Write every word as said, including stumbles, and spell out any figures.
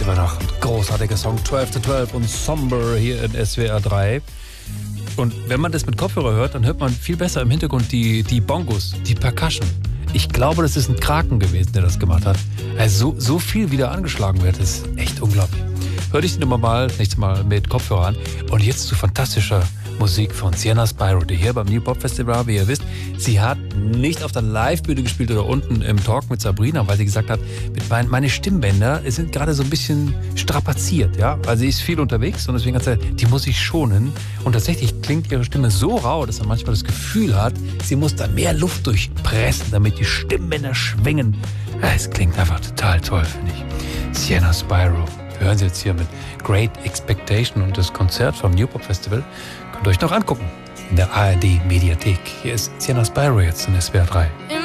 immer noch ein großartiger Song, zwölf zu zwölf und Somber hier in S W R drei. Und wenn man das mit Kopfhörer hört, dann hört man viel besser im Hintergrund die, die Bongos, die Percussion. Ich glaube, das ist ein Kraken gewesen, der das gemacht hat. Also so, so viel wieder angeschlagen wird, das ist echt unglaublich. Hör dich die Nummer mal, nächstes Mal mit Kopfhörer an. Und jetzt zu fantastischer Musik von Sienna Spyro, die hier beim New Pop Festival, wie ihr wisst, sie hat nicht auf der Live-Bühne gespielt oder unten im Talk mit Sabrina, weil sie gesagt hat, mit mein, meine Stimmbänder sind gerade so ein bisschen strapaziert, ja, weil sie ist viel unterwegs und deswegen hat sie, die muss ich schonen und tatsächlich klingt ihre Stimme so rau, dass man manchmal das Gefühl hat, sie muss da mehr Luft durchpressen, damit die Stimmbänder schwingen. Ja, es klingt einfach total toll, finde ich. Sienna Spyro. Wir hören sie jetzt hier mit Great Expectation und das Konzert vom New Pop Festival könnt ihr euch noch angucken in der A R D Mediathek. Hier ist Sienna Spyro jetzt in S W R drei.